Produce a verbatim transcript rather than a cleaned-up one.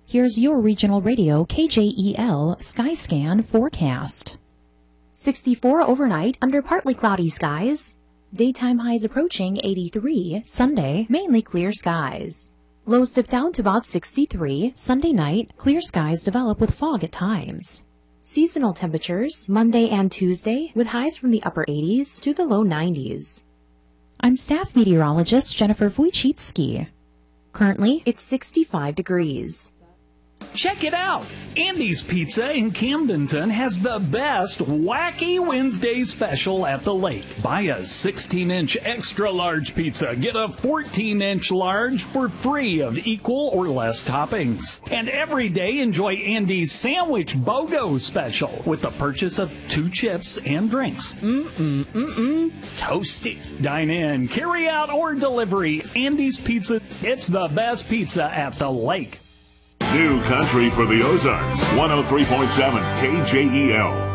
Here's your regional radio K J E L Skyscan forecast. sixty-four overnight under partly cloudy skies. Daytime highs approaching eighty-three. Sunday, mainly clear skies. Lows dip down to about sixty-three. Sunday night, clear skies develop with fog at times. Seasonal temperatures, Monday and Tuesday, with highs from the upper eighties to the low nineties. I'm staff meteorologist Jennifer Wojcicki. Currently, it's sixty-five degrees. Check it out! Andy's Pizza in Camdenton has the best Wacky Wednesday special at the lake. Buy a sixteen inch extra large pizza, get a fourteen inch large for free of equal or less toppings. And every day enjoy Andy's Sandwich BOGO special with the purchase of two chips and drinks. Mm-mm, mm-mm, toasty. Dine in, carry out, or delivery. Andy's Pizza, it's the best pizza at the lake. New country for the Ozarks, one oh three point seven K J E L.